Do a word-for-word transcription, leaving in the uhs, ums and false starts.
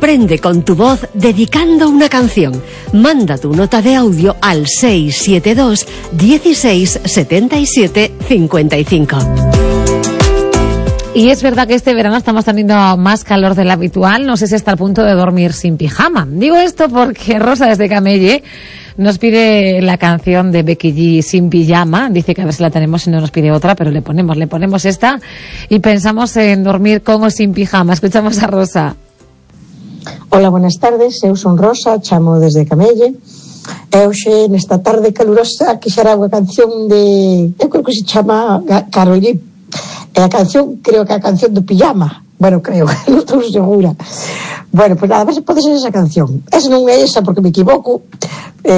Sorprende con tu voz dedicando una canción. Manda tu nota de audio al seis siete dos, dieciséis, setenta y siete, cincuenta y cinco. Y es verdad que este verano estamos teniendo más calor del habitual. No sé si está al punto de dormir sin pijama. Digo esto porque Rosa desde Camelle nos pide la canción de Becky G, Sin Pijama. Dice que a ver si la tenemos y no nos pide otra, pero le ponemos, le ponemos esta y pensamos en dormir con o sin pijama. Escuchamos a Rosa. Hola, buenas tardes. Eu son Rosa, chamo desde Camelle. E hoxe, nesta tarde calurosa, que xera unha canción de... Eu creo que se chama Karol G. E a canción, creo que é a canción do pijama. Bueno, creo, non estou segura. Bueno, pues nada, a ver se pode ser esa canción. Esa non é esa porque me equivoco.